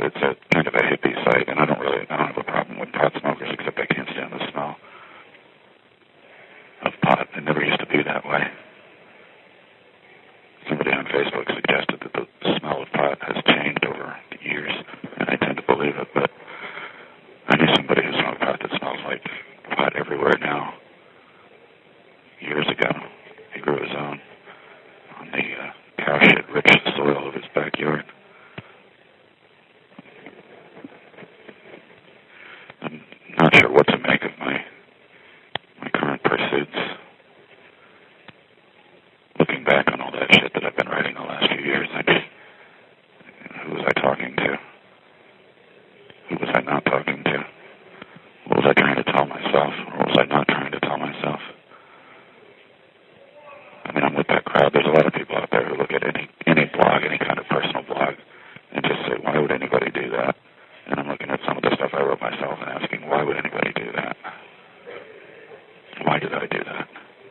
it's a kind of a hippie site, and I don't have a problem with pot smokers, except I can't stand the smell of pot. It never used to be that way. Somebody on Facebook suggested that the smell of pot has changed over the years, and I tend to believe it, but I knew somebody who smoked pot that smells like pot everywhere now. Years ago, he grew his own on the cow shit-rich soil of his backyard. I'm not sure what to make of my current pursuits. Looking back on all that shit that I've been writing the last few years, who was I talking to? Who was I not talking to? What was I trying to tell myself? Or was I not trying to tell myself? I mean, I'm with that crowd. There's a lot of people out there who look at any blog, any kind of personal blog, and just say, why would anybody do that? And I'm looking at some of the stuff I wrote myself and asking, why would anybody do that? Why did I do that?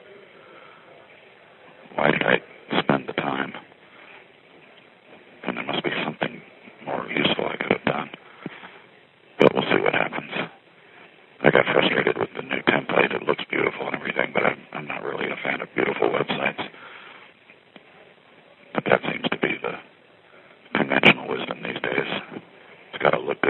Why did I spend the time? And there must be something more useful I could have done. But we'll see what happens. I got frustrated with the new template. It looks beautiful and everything, but I'm not really a fan of beautiful websites. But that seems to be the conventional wisdom these days. It's got to look